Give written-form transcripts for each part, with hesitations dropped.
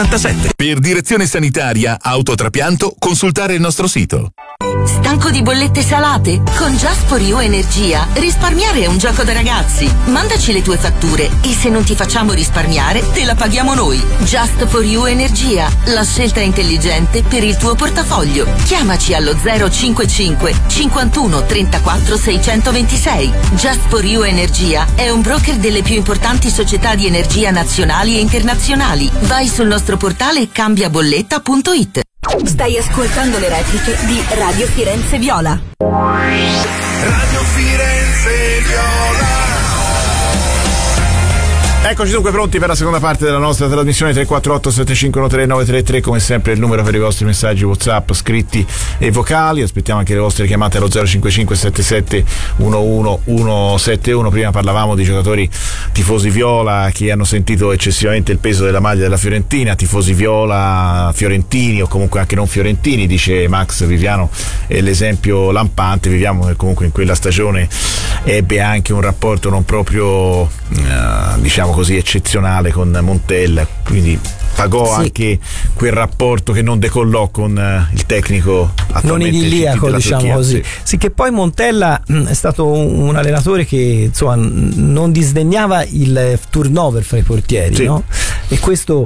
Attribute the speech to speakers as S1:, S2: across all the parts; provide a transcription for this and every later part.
S1: Per direzione sanitaria, autotrapianto, consultare il nostro sito.
S2: Stanco di bollette salate? Con Just for You Energia risparmiare è un gioco da ragazzi. Mandaci le tue fatture e se non ti facciamo risparmiare te la paghiamo noi. Just for You Energia, la scelta intelligente per il tuo portafoglio. Chiamaci allo 055 51 34 626. Just for You Energia è un broker delle più importanti società di energia nazionali e internazionali. Vai sul nostro portale cambiabolletta.it.
S3: Stai ascoltando le repliche di Radio Firenze Viola.
S4: Radio Firenze Viola.
S5: Eccoci dunque pronti per la seconda parte della nostra trasmissione. 348-751-3933, come sempre il numero per i vostri messaggi WhatsApp scritti e vocali. Aspettiamo anche le vostre chiamate allo 055 77 11 171. Prima parlavamo di giocatori tifosi viola che hanno sentito eccessivamente il peso della maglia della Fiorentina, tifosi viola fiorentini o comunque anche non fiorentini, dice Max Viviano, è l'esempio lampante. Viviamo comunque in quella stagione ebbe anche un rapporto non proprio diciamo così eccezionale con Montella, quindi pagò anche quel rapporto che non decollò con il tecnico
S6: non idilliaco, diciamo Turchia, così. Sì, che poi Montella è stato un allenatore che insomma non disdegnava il turnover fra i portieri, no? E questo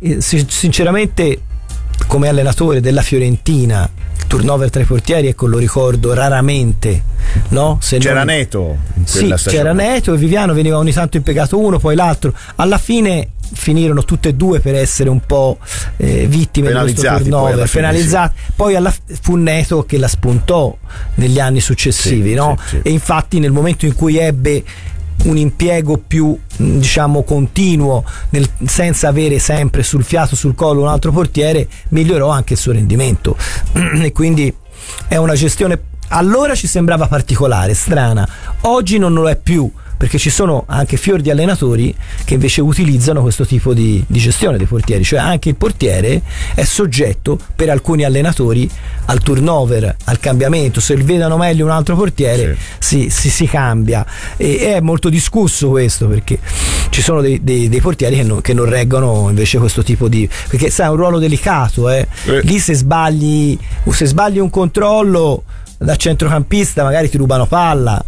S6: sinceramente come allenatore della Fiorentina il turnover tra i portieri, ecco, lo ricordo raramente, no? Se c'era
S5: Neto in quella stagione.
S6: C'era Neto e Viviano veniva ogni tanto impiegato uno poi l'altro, alla fine finirono tutte e due per essere un po' vittime di questo turnover, penalizzati. Poi fu Neto che la spuntò negli anni successivi, no? Sì. E infatti nel momento in cui ebbe un impiego più diciamo continuo senza avere sempre sul fiato sul collo un altro portiere, migliorò anche il suo rendimento e quindi è una gestione, allora ci sembrava particolare, strana, oggi non lo è più, perché ci sono anche fior di allenatori che invece utilizzano questo tipo di gestione dei portieri, cioè anche il portiere è soggetto per alcuni allenatori al turnover, al cambiamento, se vedono meglio un altro portiere si cambia e è molto discusso questo, perché ci sono dei portieri che non reggono invece questo tipo di, perché sai è un ruolo delicato, lì se sbagli un controllo da centrocampista magari ti rubano palla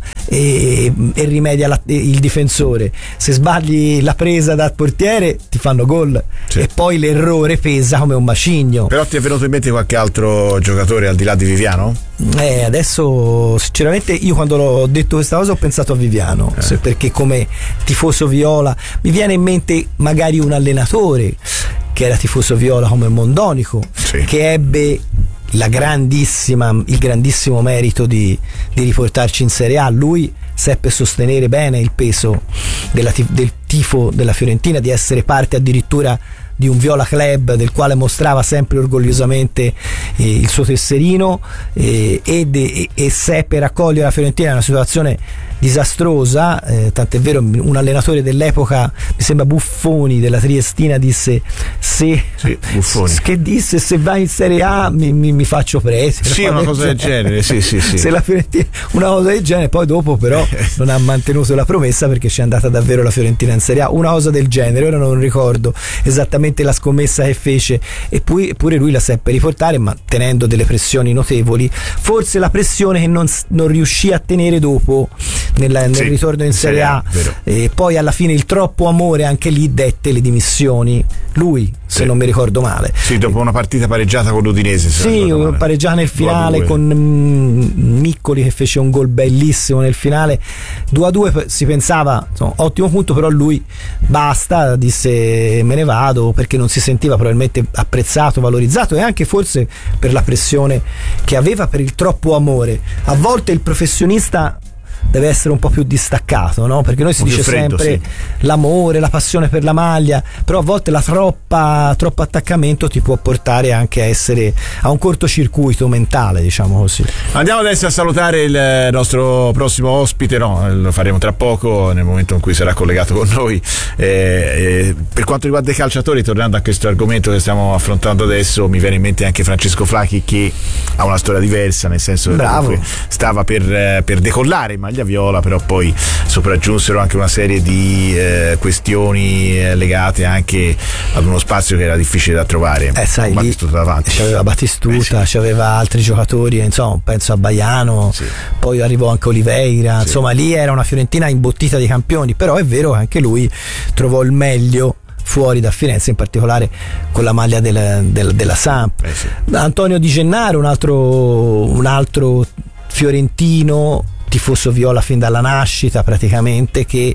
S6: e rimedia il difensore, se sbagli la presa dal portiere ti fanno gol e poi l'errore pesa come un macigno.
S5: Però ti è venuto in mente qualche altro giocatore al di là di Viviano?
S6: Adesso sinceramente io quando l'ho detto questa cosa ho pensato a Viviano, perché come tifoso viola mi viene in mente magari un allenatore che era tifoso viola come Mondonico, che ebbe il grandissimo merito di riportarci in Serie A. Lui seppe sostenere bene il peso del tifo della Fiorentina, di essere parte addirittura di un Viola Club del quale mostrava sempre orgogliosamente il suo tesserino e seppe raccogliere la Fiorentina in una situazione disastrosa, tant'è vero un allenatore dell'epoca, mi sembra Buffoni della Triestina, disse se vai in Serie A mi faccio prete,
S5: una cosa del genere,
S6: se la Fiorentina, una cosa del genere, poi dopo però non ha mantenuto la promessa perché c'è andata davvero la Fiorentina in Serie A, una cosa del genere, ora non ricordo esattamente la scommessa che fece, eppure lui la seppe riportare, ma tenendo delle pressioni notevoli, forse la pressione che non riuscì a tenere dopo nel ritorno in Serie A, e poi alla fine il troppo amore anche lì dette le dimissioni lui, se non mi ricordo male,
S5: dopo una partita pareggiata con l'Udinese,
S6: pareggiata nel finale con Miccoli che fece un gol bellissimo nel finale, 2-2, si pensava ottimo punto, però lui basta, disse me ne vado, perché non si sentiva probabilmente apprezzato, valorizzato, e anche forse per la pressione che aveva per il troppo amore. A volte il professionista deve essere un po' più distaccato, no? Perché noi si dice freddo, sempre l'amore, la passione per la maglia, però a volte la troppo attaccamento ti può portare anche a un cortocircuito mentale, diciamo così.
S5: Andiamo adesso a salutare il nostro prossimo ospite, lo faremo tra poco nel momento in cui sarà collegato con noi. Per quanto riguarda i calciatori, tornando a questo argomento che stiamo affrontando adesso, mi viene in mente anche Francesco Flacchi, che ha una storia diversa, nel senso che stava per decollare, maglia viola, però poi sopraggiunsero anche una serie di questioni legate anche ad uno spazio che era difficile da trovare.
S6: Sai,
S5: Battistuta davanti.
S6: C'aveva Battistuta, c'aveva altri giocatori, insomma, penso a Baiano, poi arrivò anche Oliveira, insomma lì era una Fiorentina imbottita di campioni, però è vero che anche lui trovò il meglio fuori da Firenze, in particolare con la maglia della Samp. Antonio Di Gennaro, un altro fiorentino tifoso viola fin dalla nascita praticamente, che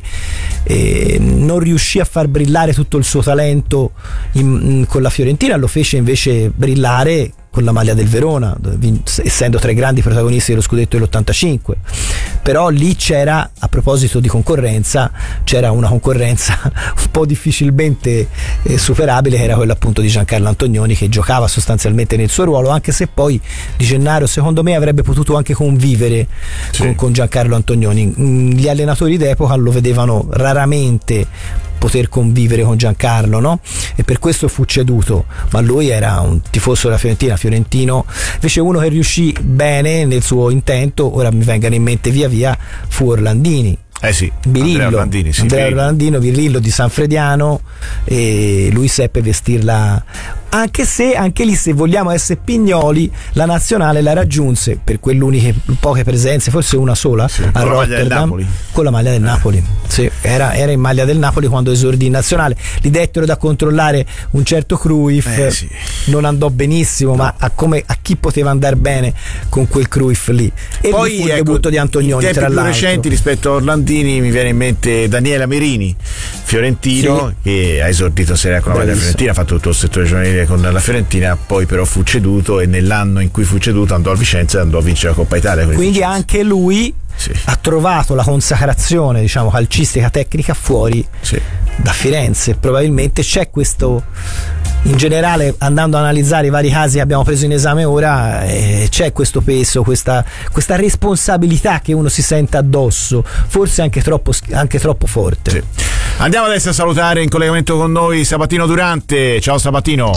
S6: non riuscì a far brillare tutto il suo talento con la Fiorentina, lo fece invece brillare con la maglia del Verona, essendo tra i grandi protagonisti dello scudetto dell'85. Però lì c'era, a proposito di concorrenza, c'era una concorrenza un po' difficilmente superabile, che era quella appunto di Giancarlo Antonioni, che giocava sostanzialmente nel suo ruolo, anche se poi Di Gennaro secondo me avrebbe potuto anche convivere con Giancarlo Antonioni. Gli allenatori d'epoca lo vedevano raramente poter convivere con Giancarlo, no? E per questo fu ceduto, ma lui era un tifoso della Fiorentina, fiorentino. Invece uno che riuscì bene nel suo intento, ora mi vengono in mente via via, fu Orlandini. Birillo, Andrea Orlandino, Birillo di Sanfrediano, e lui seppe vestirla, anche se anche lì, se vogliamo essere pignoli, la nazionale la raggiunse per quell'uniche poche presenze, forse una sola, a Rotterdam, con la maglia del Napoli. Era in maglia del Napoli quando esordì in nazionale. Gli dettero da controllare un certo Cruyff, non andò benissimo, ma a chi poteva andare bene con quel Cruyff lì. E poi fu il debutto di Antonioni, tra l'altro. Più
S5: recenti rispetto a Orlandini mi viene in mente Daniele Merini, fiorentino, che ha esordito in Serie A con la maglia fiorentina, ha fatto tutto il settore giovanile con la Fiorentina, poi però fu ceduto, e nell'anno in cui fu ceduto andò al Vicenza e andò a vincere la Coppa Italia.
S6: Quindi anche lui ha trovato la consacrazione, diciamo, calcistica tecnica fuori da Firenze. Probabilmente c'è questo, in generale, andando a analizzare i vari casi che abbiamo preso in esame ora, c'è questo peso, questa responsabilità che uno si sente addosso, forse anche troppo forte.
S5: Andiamo adesso a salutare, in collegamento con noi, Sabatino Durante. Ciao Sabatino.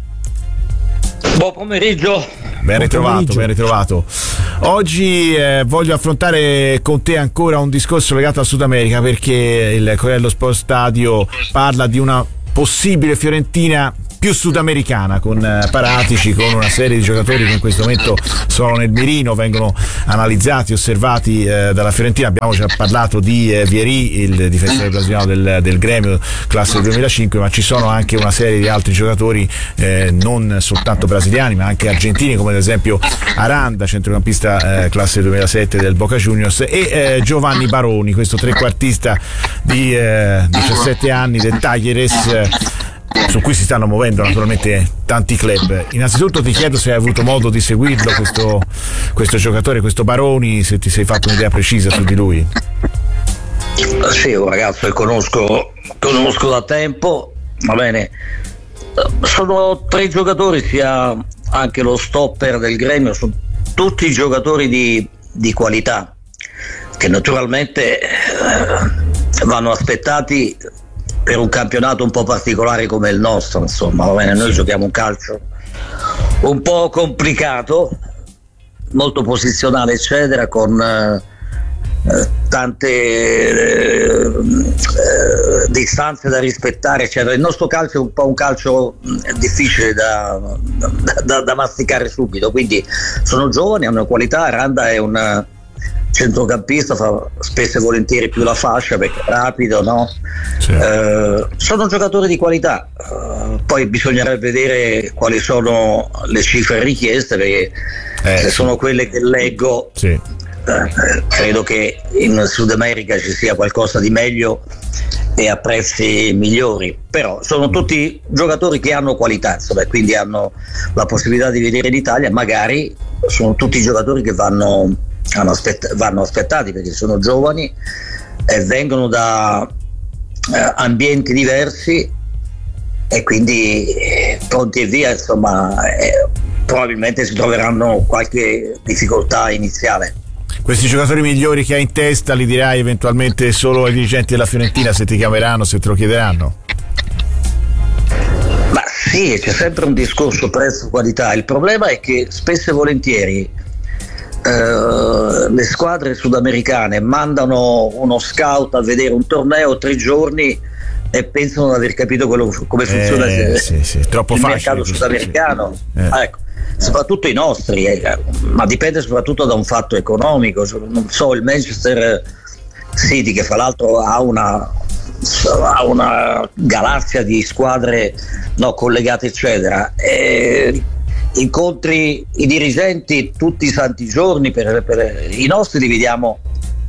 S7: Buon pomeriggio.
S5: Ben ritrovato. Oggi voglio affrontare con te ancora un discorso legato al Sud America, perché il Corriere dello Sport Stadio parla di una possibile Fiorentina più sudamericana, con Paratici, con una serie di giocatori che in questo momento sono nel mirino, vengono analizzati, osservati dalla Fiorentina. Abbiamo già parlato di Vieri, il difensore brasiliano del Gremio, classe 2005, ma ci sono anche una serie di altri giocatori, non soltanto brasiliani ma anche argentini, come ad esempio Aranda, centrocampista classe 2007 del Boca Juniors, e Giovanni Baroni, questo trequartista di 17 anni del Talleres, su cui si stanno muovendo naturalmente tanti club. Innanzitutto ti chiedo se hai avuto modo di seguirlo questo giocatore, questo Baroni, se ti sei fatto un'idea precisa su di lui.
S7: Sì, un ragazzo che conosco da tempo, va bene. Sono 3 giocatori, sia anche lo stopper del Gremio, sono tutti giocatori di qualità, che naturalmente vanno aspettati per un campionato un po' particolare come il nostro, insomma, va bene. Noi giochiamo un calcio un po' complicato, molto posizionale eccetera, con tante distanze da rispettare eccetera. Il nostro calcio è un po' un calcio difficile da masticare subito, quindi sono giovani, hanno qualità. Aranda è un centrocampista, fa spesso e volentieri più la fascia perché è rapido, no? Sono giocatori di qualità, poi bisognerebbe vedere quali sono le cifre richieste, perché se sono quelle che leggo, credo che in Sud America ci sia qualcosa di meglio e a prezzi migliori, però sono tutti giocatori che hanno qualità, insomma, quindi hanno la possibilità di vedere l'Italia. Magari sono tutti giocatori che vanno aspettati, perché sono giovani e vengono da ambienti diversi, e quindi pronti e via, insomma, probabilmente si troveranno qualche difficoltà iniziale.
S5: Questi giocatori migliori che hai in testa li dirai eventualmente solo ai dirigenti della Fiorentina, se ti chiameranno, se te lo chiederanno?
S7: Ma sì, c'è sempre un discorso prezzo-qualità. Il problema è che spesso e volentieri le squadre sudamericane mandano uno scout a vedere un torneo 3 giorni e pensano di aver capito come funziona
S5: troppo
S7: il
S5: facile,
S7: mercato sudamericano. Ecco, soprattutto i nostri, ma dipende soprattutto da un fatto economico. Non so, il Manchester City, che fra l'altro ha una galassia di squadre collegate eccetera, incontri i dirigenti tutti i santi giorni, i nostri li vediamo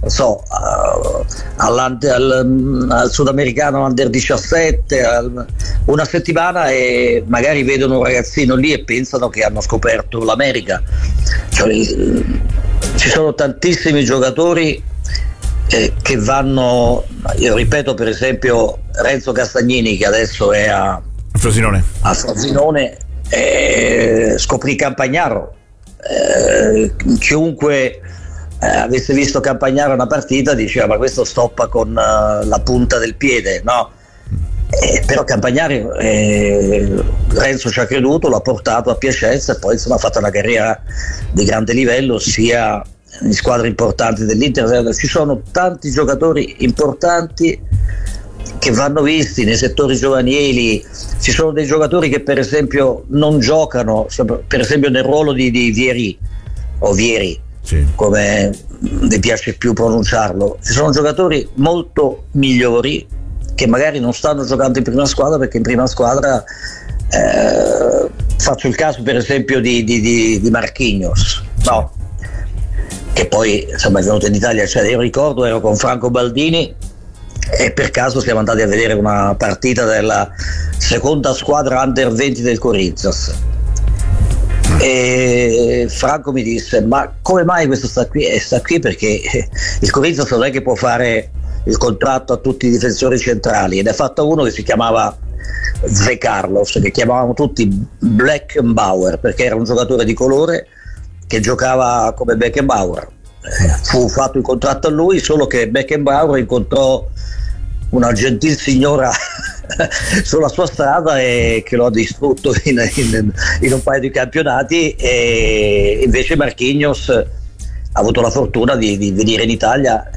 S7: al sudamericano under 17 una settimana, e magari vedono un ragazzino lì e pensano che hanno scoperto l'America. Ci sono tantissimi giocatori che vanno, io ripeto, per esempio Renzo Castagnini, che adesso è a Frosinone, scoprì Campagnaro. Chiunque avesse visto Campagnaro una partita diceva: ma questo stoppa con la punta del piede, no? Però Campagnaro, Renzo ci ha creduto, l'ha portato a Piacenza e poi insomma ha fatto una carriera di grande livello sia in squadre importanti dell'Inter. Ci sono tanti giocatori importanti che vanno visti nei settori giovanili. Ci sono dei giocatori che per esempio non giocano, per esempio nel ruolo di Vieri, come mi piace più pronunciarlo. Ci sono giocatori molto migliori che magari non stanno giocando in prima squadra, perché in prima squadra faccio il caso per esempio di Marquinhos, no? Che poi insomma è venuto in Italia. Io ricordo, ero con Franco Baldini e per caso siamo andati a vedere una partita della seconda squadra under 20 del Corinthians, e Franco mi disse: ma come mai questo sta qui? E sta qui perché il Corinthians non è che può fare il contratto a tutti i difensori centrali, ed è fatto uno che si chiamava Zé Carlos, che chiamavamo tutti Beckenbauer, perché era un giocatore di colore che giocava come Beckenbauer. Fu fatto il contratto a lui, solo che Beckenbauer incontrò una gentil signora sulla sua strada e che lo ha distrutto in un paio di campionati, e invece Marquinhos ha avuto la fortuna di venire in Italia,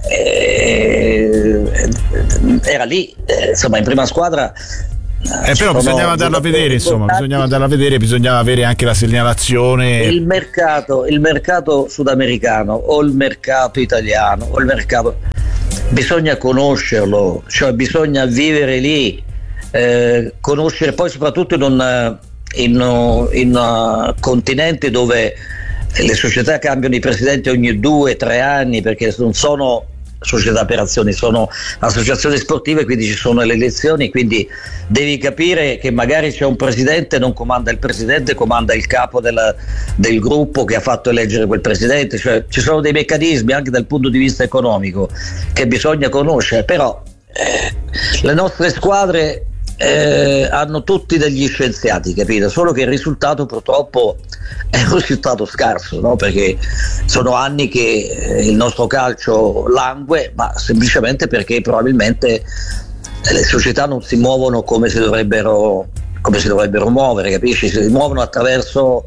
S7: era lì insomma in prima squadra.
S5: Però bisognava andarla a vedere, bisognava avere anche la segnalazione.
S7: Il mercato sudamericano o il mercato italiano o il mercato, bisogna conoscerlo, cioè bisogna vivere lì, conoscere, poi soprattutto in un continente dove le società cambiano i presidenti ogni 2-3 anni, perché non sono società per azioni, sono associazioni sportive, quindi ci sono le elezioni, quindi devi capire che magari c'è un presidente, non comanda il presidente, comanda il capo del gruppo che ha fatto eleggere quel presidente. Cioè ci sono dei meccanismi anche dal punto di vista economico che bisogna conoscere, però le nostre squadre hanno tutti degli scienziati, capito? Solo che il risultato purtroppo è un risultato scarso, no? Perché sono anni che il nostro calcio langue, ma semplicemente perché probabilmente le società non si muovono come si dovrebbero muovere, capisci? Si muovono attraverso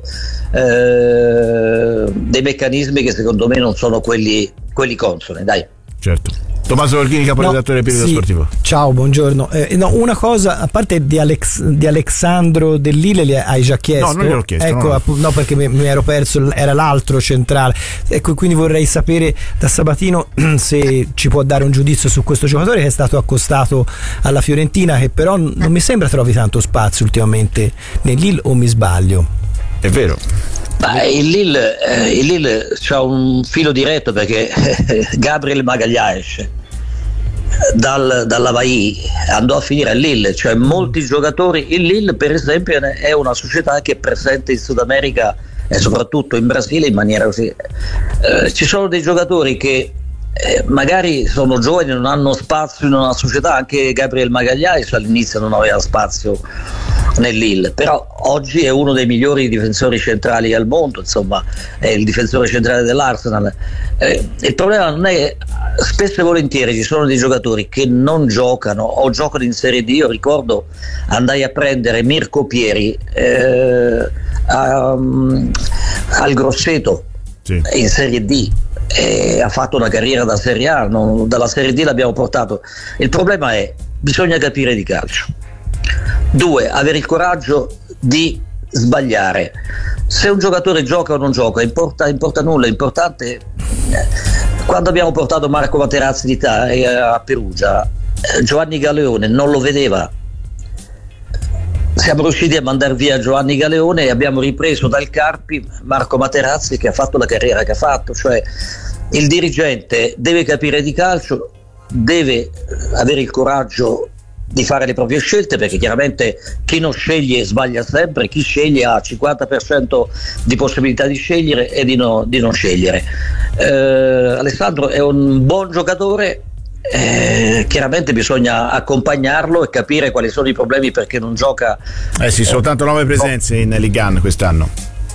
S7: dei meccanismi che secondo me non sono quelli consoni, dai.
S5: Certo. Tommaso Volchini, caporedattore del Periodo Sportivo.
S6: Ciao, buongiorno. Una cosa, a parte di Alexandro Del Lille, le hai già chiesto?
S5: No, non gliel'ho chiesto.
S6: Ecco, no, perché mi ero perso, era l'altro centrale. Ecco, quindi vorrei sapere da Sabatino se ci può dare un giudizio su questo giocatore che è stato accostato alla Fiorentina, che però non mi sembra trovi tanto spazio ultimamente nel Lille, o mi sbaglio?
S5: È vero.
S7: Il Lille c'ha un filo diretto, perché Gabriel Magalhaes dall'Avaí andò a finire a Lille, cioè molti giocatori. Il Lille per esempio è una società che è presente in Sud America e soprattutto in Brasile in maniera così. Ci sono dei giocatori che magari sono giovani, non hanno spazio in una società. Anche Gabriel Magalhaes all'inizio non aveva spazio nel Lille, però oggi è uno dei migliori difensori centrali al mondo, insomma è il difensore centrale dell'Arsenal. Il problema non è, spesso e volentieri ci sono dei giocatori che non giocano o giocano in Serie D. Io ricordo andai a prendere Mirko Pieri al Grosseto, in Serie D, ha fatto una carriera da Serie A, dalla Serie D l'abbiamo portato. Il problema è: bisogna capire di calcio. 2, avere il coraggio di sbagliare. Se un giocatore gioca o non gioca importa nulla, è importante. Quando abbiamo portato Marco Materazzi a Perugia, Giovanni Galeone non lo vedeva. Siamo riusciti a mandare via Giovanni Galeone e abbiamo ripreso dal Carpi Marco Materazzi, che ha fatto la carriera che ha fatto. Cioè, il dirigente deve capire di calcio, deve avere il coraggio di fare le proprie scelte, perché chiaramente chi non sceglie sbaglia sempre, chi sceglie ha 50% di possibilità di scegliere e di non scegliere. Alessandro è un buon giocatore, chiaramente bisogna accompagnarlo e capire quali sono i problemi perché non gioca.
S5: Sì, soltanto 9 presenze in Ligue 1 quest'anno.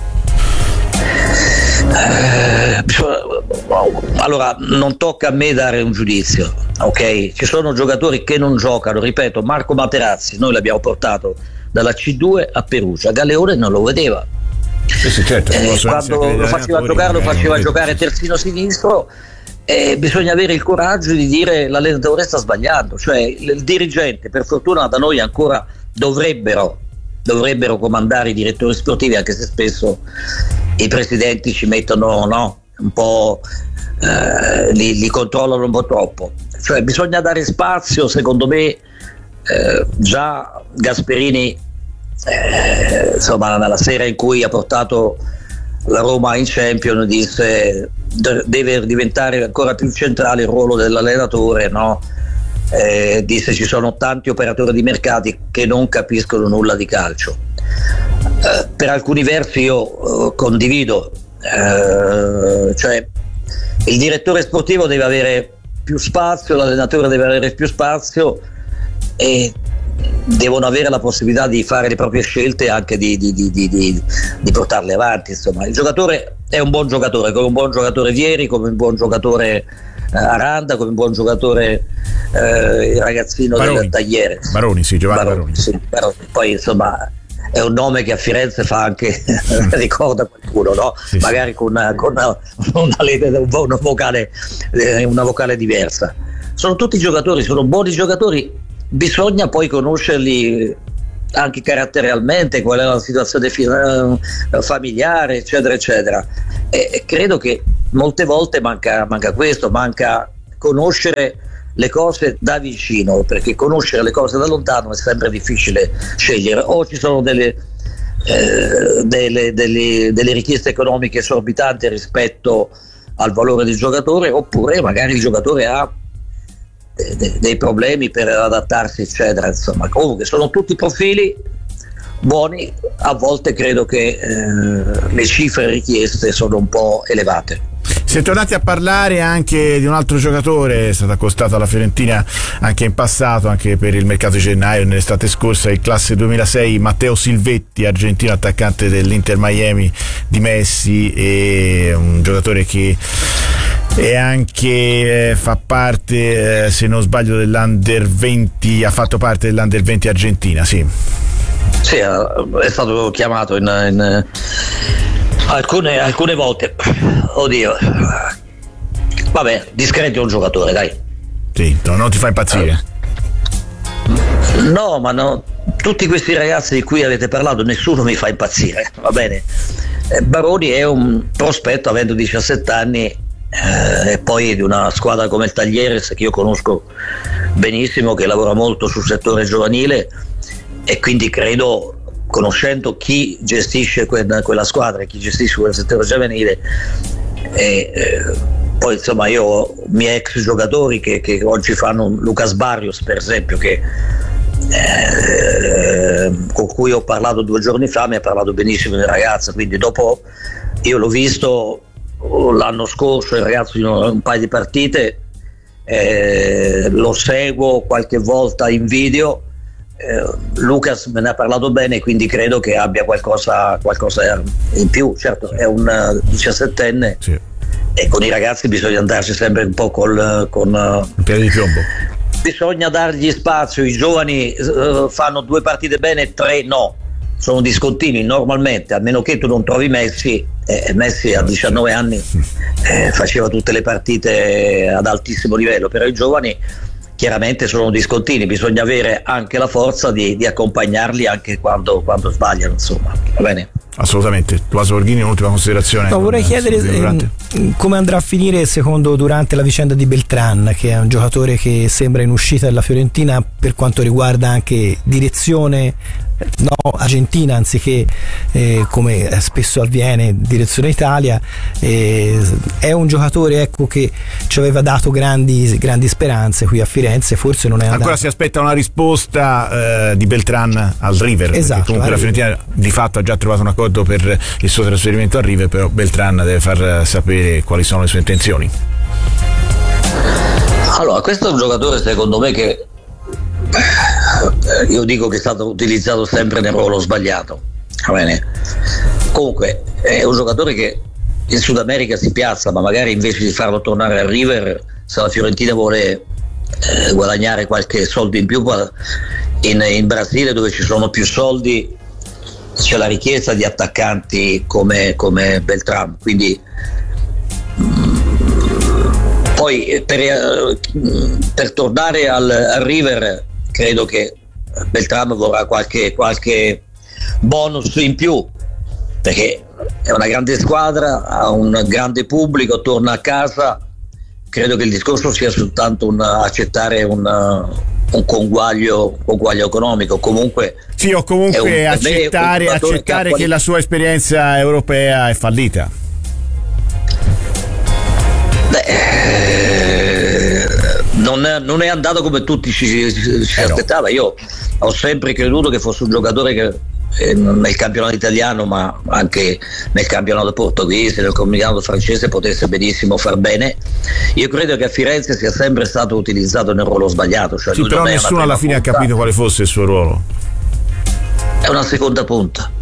S7: Allora, non tocca a me dare un giudizio, ok? Ci sono giocatori che non giocano, ripeto, Marco Materazzi noi l'abbiamo portato dalla C2 a Perugia, Galeone non lo vedeva.
S5: Sì, certo,
S7: quando lo faceva giocare terzino sinistro. Bisogna avere il coraggio di dire l'allenatore sta sbagliando, cioè il dirigente, per fortuna da noi ancora dovrebbero comandare i direttori sportivi, anche se spesso i presidenti ci mettono un po', li controllano un po' troppo. Cioè bisogna dare spazio, secondo me. Già Gasperini, insomma, nella sera in cui ha portato la Roma in Champions, disse deve diventare ancora più centrale il ruolo dell'allenatore, no? Disse ci sono tanti operatori di mercati che non capiscono nulla di calcio. Per alcuni versi io condivido, cioè il direttore sportivo deve avere più spazio, l'allenatore deve avere più spazio e devono avere la possibilità di fare le proprie scelte e anche di portarle avanti. Insomma, il giocatore è un buon giocatore, come un buon giocatore Vieri, come un buon giocatore Aranda, come un buon giocatore il ragazzino del Tagliere
S5: Baroni, sì, Giovanni Baroni.
S7: Sì, poi insomma è un nome che a Firenze fa anche ricorda qualcuno, no? Sì, magari con una vocale diversa. Sono tutti giocatori, sono buoni giocatori, bisogna poi conoscerli anche caratterialmente, qual è la situazione familiare, eccetera eccetera, e credo che molte volte manca questo, manca conoscere le cose da vicino, perché conoscere le cose da lontano è sempre difficile scegliere. O ci sono delle richieste economiche esorbitanti rispetto al valore del giocatore, oppure magari il giocatore ha dei problemi per adattarsi, eccetera. Insomma, comunque sono tutti profili buoni. A volte credo che le cifre richieste sono un po' elevate.
S5: Si è tornati a parlare anche di un altro giocatore, è stato accostato alla Fiorentina anche in passato, anche per il mercato di gennaio, nell'estate scorsa, il classe 2006 Matteo Silvetti, argentino, attaccante dell'Inter Miami di Messi, e un giocatore che e anche fa parte, se non sbaglio, dell'Under 20, ha fatto parte dell'Under 20 Argentina, sì.
S7: Sì, è stato chiamato in alcune volte. Oddio, vabbè, discreto è un giocatore, dai.
S5: Sì, non ti fa impazzire?
S7: No, ma no, tutti questi ragazzi di cui avete parlato, nessuno mi fa impazzire, va bene. Baroni è un prospetto, avendo 17 anni, e poi di una squadra come il Taglieres, che io conosco benissimo, che lavora molto sul settore giovanile, e quindi credo, conoscendo chi gestisce quella squadra e chi gestisce quel settore giovanile, poi insomma io ho miei ex giocatori che oggi fanno, Lucas Barrios per esempio, che con cui ho parlato 2 giorni fa, mi ha parlato benissimo del ragazzo, quindi dopo io l'ho visto l'anno scorso il ragazzo in un paio di partite, lo seguo qualche volta in video. Lucas me ne ha parlato bene, quindi credo che abbia qualcosa in più. Certo, è un 17enne, sì, e con i ragazzi bisogna andarci sempre un po' con
S5: un piede di piombo.
S7: Bisogna dargli spazio. I giovani fanno 2 partite bene, 3 no. sono discontinui normalmente, a meno che tu non trovi Messi. Messi a 19 anni faceva tutte le partite ad altissimo livello, però i giovani chiaramente sono discontinui, bisogna avere anche la forza di accompagnarli anche quando sbagliano, insomma, va bene?
S5: Assolutamente. Tommaso Borghini, un'ultima considerazione.
S6: No, vorrei chiedere come andrà a finire secondo Durante la vicenda di Beltrán, che è un giocatore che sembra in uscita dalla Fiorentina per quanto riguarda anche direzione argentina anziché come spesso avviene direzione Italia. È un giocatore, ecco, che ci aveva dato grandi speranze qui a Firenze, forse non è andato.
S5: Ancora si aspetta una risposta di Beltrán al River,
S6: esatto,
S5: comunque la Fiorentina di fatto ha già trovato un accordo per il suo trasferimento al River, però Beltrán deve far sapere quali sono le sue intenzioni.
S7: Allora, questo è un giocatore secondo me che io dico che è stato utilizzato sempre nel ruolo sbagliato, va bene? Comunque è un giocatore che in Sud America si piazza, ma magari invece di farlo tornare al River, se la Fiorentina vuole guadagnare qualche soldo in più in Brasile, dove ci sono più soldi, c'è la richiesta di attaccanti come Beltrán, quindi poi per tornare al River credo che Beltrán vorrà qualche bonus in più, perché è una grande squadra, ha un grande pubblico, torna a casa. Credo che il discorso sia soltanto accettare un conguaglio economico. Comunque
S5: sì, o comunque accettare che la sua esperienza europea è fallita.
S7: Non è andato come tutti ci aspettava. Io ho sempre creduto che fosse un giocatore che nel campionato italiano, ma anche nel campionato portoghese, nel campionato francese potesse benissimo far bene. Io credo che a Firenze sia sempre stato utilizzato nel ruolo sbagliato, cioè
S5: sì, però nessuno alla fine ha capito quale fosse il suo ruolo.
S7: È una seconda punta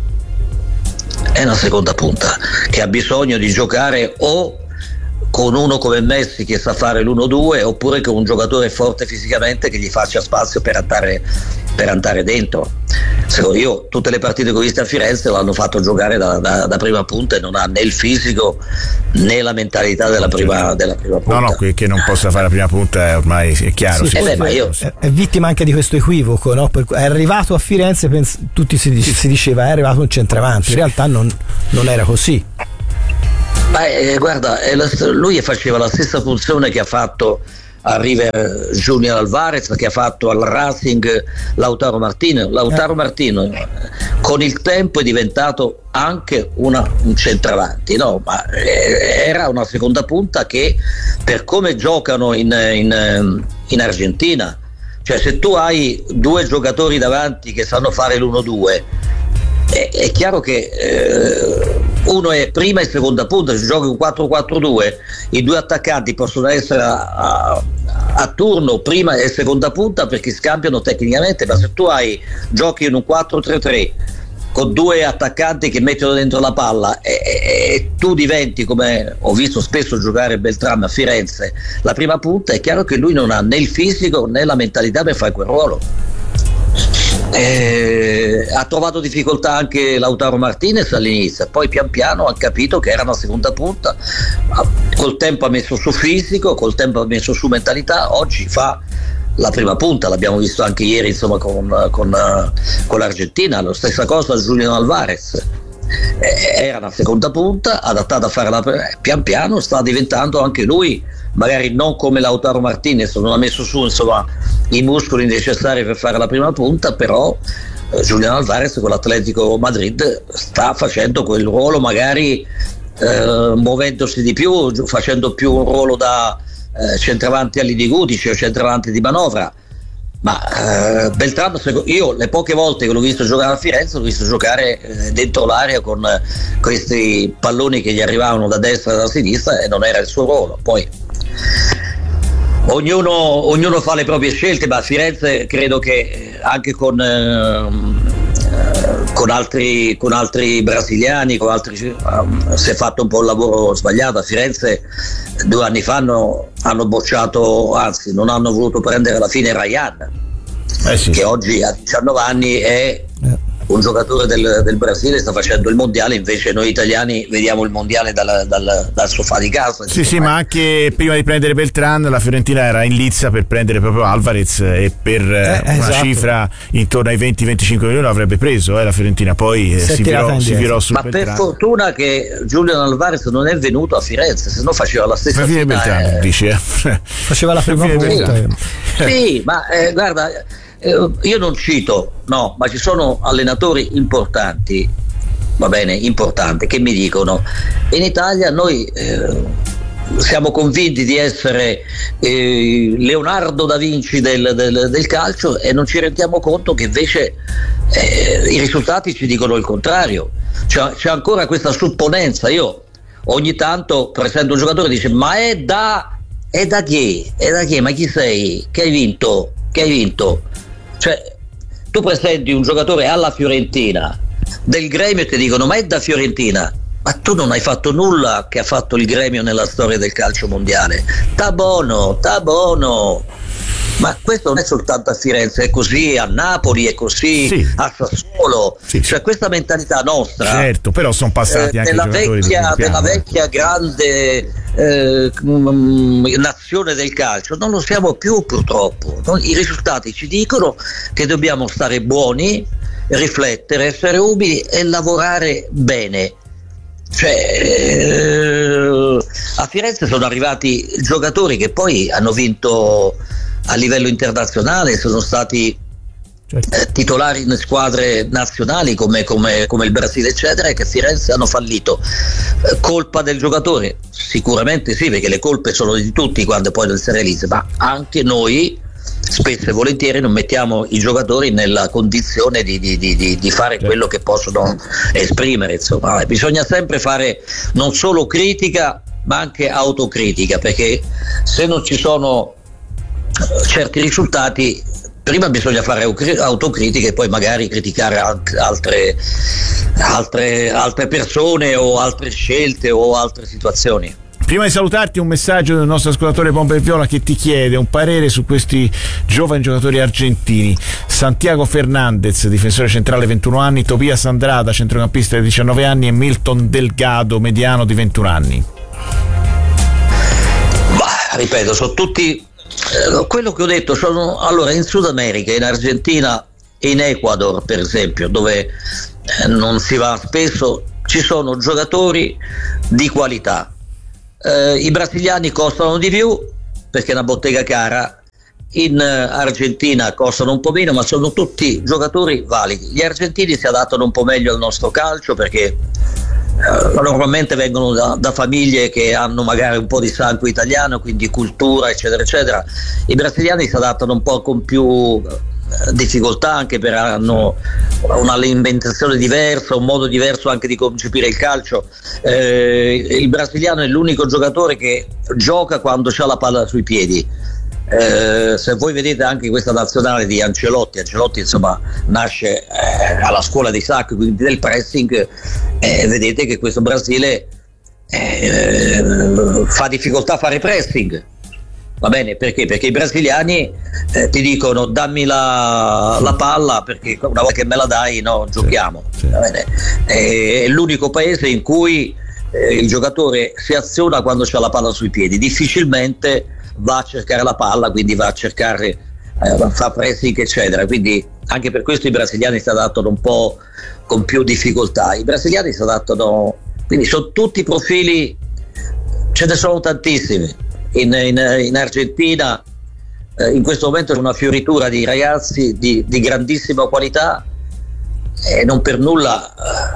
S7: che ha bisogno di giocare o con uno come Messi che sa fare l'1-2, oppure con un giocatore forte fisicamente che gli faccia spazio per andare dentro. Secondo io tutte le partite che ho visto a Firenze l'hanno fatto giocare da prima punta e non ha né il fisico né la mentalità della prima punta.
S5: No, che non possa fare la prima punta ormai è chiaro.
S6: Sì, è vittima anche di questo equivoco, no? È arrivato a Firenze, tutti si diceva è arrivato un centravanti, in realtà non era così.
S7: Guarda, lui faceva la stessa funzione che ha fatto a River Junior Alvarez, che ha fatto al Racing Lautaro Martino. Martino con il tempo è diventato anche un centravanti, no? Ma era una seconda punta che, per come giocano in Argentina, cioè se tu hai due giocatori davanti che sanno fare l'1-2, è chiaro che uno è prima e seconda punta. Se giochi un 4-4-2, i due attaccanti possono essere a turno prima e seconda punta perché scambiano tecnicamente, ma se tu giochi in un 4-3-3 con due attaccanti che mettono dentro la palla e tu diventi, come ho visto spesso giocare Beltrán a Firenze, la prima punta, è chiaro che lui non ha né il fisico né la mentalità per fare quel ruolo. Ha trovato difficoltà anche Lautaro Martinez all'inizio, poi pian piano ha capito che era una seconda punta, col tempo ha messo su fisico, col tempo ha messo su mentalità, oggi fa la prima punta, l'abbiamo visto anche ieri, insomma, con l'Argentina. La stessa cosa Julián Alvarez, era una seconda punta adattata a fare pian piano sta diventando anche lui, magari non come Lautaro Martinez, non ha messo su, insomma, i muscoli necessari per fare la prima punta, però Julián Alvarez con l'Atletico Madrid sta facendo quel ruolo, magari muovendosi di più, facendo più un ruolo da centravanti all'Idi Gudic o centravanti di manovra. Ma Beltrán, io le poche volte che l'ho visto giocare a Firenze l'ho visto giocare dentro l'area con questi palloni che gli arrivavano da destra e da sinistra, e non era il suo ruolo. Poi ognuno fa le proprie scelte, ma a Firenze credo che anche con altri brasiliani, si è fatto un po' un lavoro sbagliato. A Firenze 2 anni fa hanno bocciato, anzi non hanno voluto prendere alla fine Ryan, sì, che oggi a 19 anni è un giocatore del Brasile sta facendo il mondiale, invece noi italiani vediamo il mondiale dal sofà di casa.
S5: Sì, ma anche prima di prendere Beltran la Fiorentina era in lizza per prendere proprio Alvarez, e per una cifra intorno ai 20-25 milioni l'avrebbe preso la Fiorentina, poi si virò sul Beltran.
S7: Per fortuna che Julian Alvarez non è venuto a Firenze, se no faceva la stessa fine
S5: Beltran, dici,
S6: faceva la prima volta.
S7: Sì, ma guarda, io non cito, no, ma ci sono allenatori importanti, va bene, importanti, che mi dicono: in Italia noi siamo convinti di essere Leonardo da Vinci del calcio, e non ci rendiamo conto che invece i risultati ci dicono il contrario. C'è ancora questa supponenza. Io ogni tanto presento un giocatore e dice: ma è da chi? Ma chi sei? Che hai vinto? Cioè, tu presenti un giocatore alla Fiorentina del Gremio e ti dicono: ma è da Fiorentina. Ma tu non hai fatto nulla che ha fatto il Gremio nella storia del calcio mondiale. Tabono. Ma questo non è soltanto a Firenze, è così a Napoli, è così a Sassuolo. Cioè questa mentalità nostra,
S5: certo, però sono passati anche
S7: della vecchia grande nazione del calcio, non lo siamo più, purtroppo. I risultati ci dicono che dobbiamo stare buoni, riflettere, essere umili e lavorare bene. Cioè, a Firenze sono arrivati giocatori che poi hanno vinto a livello internazionale, sono stati titolari in squadre nazionali come il Brasile eccetera, e che a Firenze hanno fallito. Colpa del giocatore? Sicuramente sì, perché le colpe sono di tutti quando poi non si realizza, ma anche noi spesso e volentieri non mettiamo i giocatori nella condizione di fare quello che possono esprimere. Insomma, bisogna sempre fare non solo critica ma anche autocritica, perché se non ci sono certi risultati prima bisogna fare autocritica e poi magari criticare altre persone o altre scelte o altre situazioni.
S5: Prima di salutarti, un messaggio del nostro ascoltatore Pompa e Viola che ti chiede un parere su questi giovani giocatori argentini: Santiago Fernandez, difensore centrale 21 anni, Tobias Andrada, centrocampista di 19 anni, e Milton Delgado, mediano di 21 anni.
S7: Ripeto, sono tutti quello che ho detto, sono allora in Sud America, in Argentina e in Ecuador per esempio, dove non si va spesso, ci sono giocatori di qualità. I brasiliani costano di più perché è una bottega cara, in Argentina costano un po' meno, ma sono tutti giocatori validi. Gli argentini si adattano un po' meglio al nostro calcio perché normalmente vengono da famiglie che hanno magari un po' di sangue italiano, quindi cultura eccetera eccetera. I brasiliani si adattano un po' con più difficoltà, anche per hanno un'alimentazione diversa, un modo diverso anche di concepire il calcio. Il brasiliano è l'unico giocatore che gioca quando c'ha la palla sui piedi. Se voi vedete anche questa nazionale di Ancelotti insomma nasce alla scuola di Sacco, quindi del pressing, vedete che questo Brasile fa difficoltà a fare pressing. Va bene, perché? Perché i brasiliani ti dicono: dammi la palla, perché una volta che me la dai giochiamo. Va bene? È l'unico paese in cui il giocatore si aziona quando c'ha la palla sui piedi, difficilmente va a cercare la palla, quindi va a cercare fa pressing eccetera, quindi anche per questo i brasiliani si adattano un po' con più difficoltà. I brasiliani si adattano, quindi sono tutti profili, ce ne sono tantissimi. In Argentina in questo momento c'è una fioritura di ragazzi di grandissima qualità, e non per nulla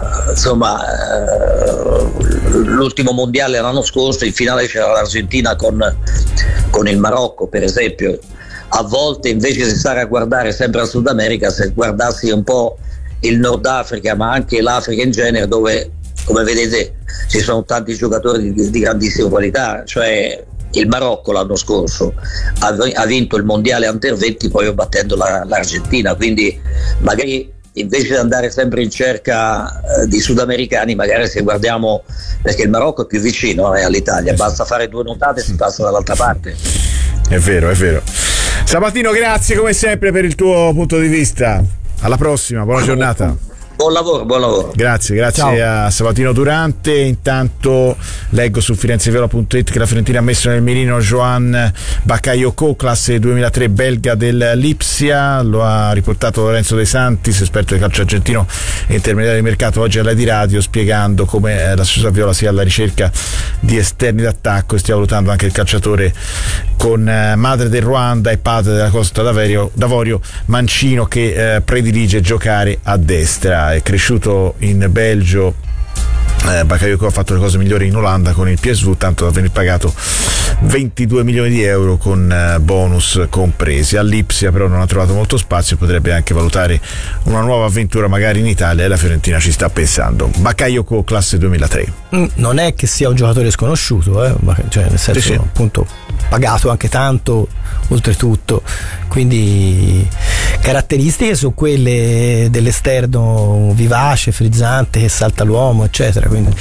S7: l'ultimo mondiale l'anno scorso in finale c'era l'Argentina con il Marocco per esempio. A volte invece di stare a guardare sempre al Sud America, se guardassi un po' il Nord Africa ma anche l'Africa in genere, dove come vedete ci sono tanti giocatori di grandissima qualità. Cioè il Marocco l'anno scorso ha vinto il mondiale Under 20 poi battendo l'Argentina, quindi magari invece di andare sempre in cerca di sudamericani, magari se guardiamo, perché il Marocco è più vicino all'Italia, basta fare 2 nuotate e si passa dall'altra parte.
S5: È vero. Sabatino, grazie come sempre per il tuo punto di vista. Alla prossima, buona giornata.
S7: Buon lavoro.
S5: Grazie a Sabatino Durante. Intanto leggo su firenzeviola.it che la Fiorentina ha messo nel mirino Joan Bakayoko, classe 2003, belga del Lipsia. Lo ha riportato Lorenzo De Santis, esperto di calcio argentino e intermediario di mercato, oggi alla di radio, spiegando come la società viola sia alla ricerca di esterni d'attacco e stia valutando anche il calciatore con madre del Ruanda e padre della Costa d'Avorio, mancino, che predilige giocare a destra. È cresciuto in Belgio. Bakayoko ha fatto le cose migliori in Olanda con il PSV, tanto da venir pagato 22 milioni di euro con bonus compresi. All'Ipsia però non ha trovato molto spazio, potrebbe anche valutare una nuova avventura magari in Italia, e la Fiorentina ci sta pensando. Bakayoko, classe 2003.
S6: Non è che sia un giocatore sconosciuto, cioè nel senso, sì. Appunto, pagato anche tanto oltretutto, quindi caratteristiche sono quelle dell'esterno vivace, frizzante, che salta l'uomo, eccetera. Quindi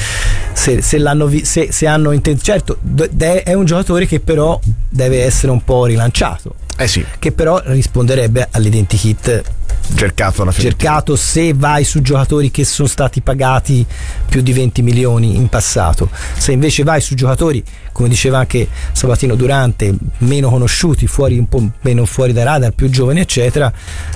S6: se hanno certo è un giocatore che però deve essere un po' rilanciato,
S5: sì,
S6: che però risponderebbe all'identikit cercato se vai su giocatori che sono stati pagati più di 20 milioni in passato. Se invece vai su giocatori, come diceva anche Sabatino Durante, meno conosciuti, un po' meno fuori dai radar, più giovani eccetera,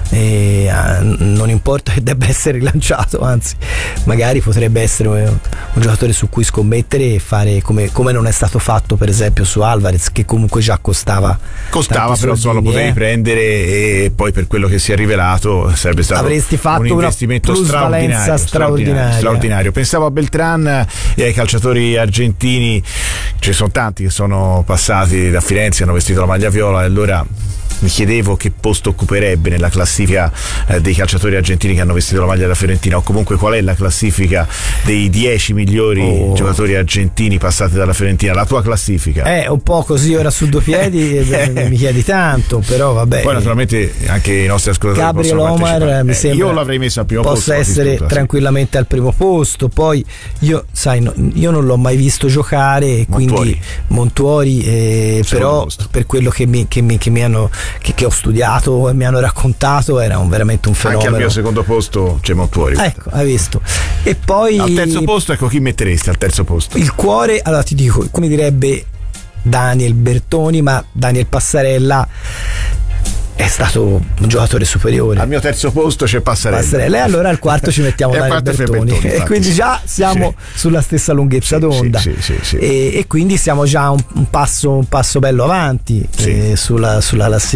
S6: non importa che debba essere rilanciato, anzi magari potrebbe essere un giocatore su cui scommettere e fare come non è stato fatto per esempio su Alvarez, che comunque già costava
S5: però solo potevi prendere, e poi per quello che si è rivelato sarebbe stato
S6: avresti fatto
S5: un investimento straordinario. Pensavo a Beltran e ai calciatori argentini, ci sono tanti che sono passati da Firenze, hanno vestito la maglia viola, e allora mi chiedevo che posto occuperebbe nella classifica dei calciatori argentini che hanno vestito la maglia della Fiorentina, o comunque qual è la classifica dei 10 migliori giocatori argentini passati dalla Fiorentina. La tua classifica
S6: è un po' così ora su due piedi. Mi chiedi tanto, però vabbè,
S5: poi naturalmente anche i nostri ascoltatori
S6: Gabriel Omar mi sembra
S5: io l'avrei messo al primo posto,
S6: possa essere tranquillamente al primo posto. Poi io non l'ho mai visto giocare, quindi Montuori però per quello che mi hanno che ho studiato e mi hanno raccontato era veramente un fenomeno.
S5: Anche al mio secondo posto c'è Montuori.
S6: Ecco, hai visto. E poi
S5: al terzo posto, ecco, chi metteresti al terzo posto?
S6: Il cuore, allora ti dico, come direbbe Daniel Bertoni, ma Daniel Passarella è stato un giocatore superiore.
S5: Al mio terzo posto c'è Passarella,
S6: e allora al quarto ci mettiamo Daniel Bertoni, e quindi già siamo sulla stessa lunghezza d'onda.
S5: Sì.
S6: E quindi siamo già un passo bello avanti sulla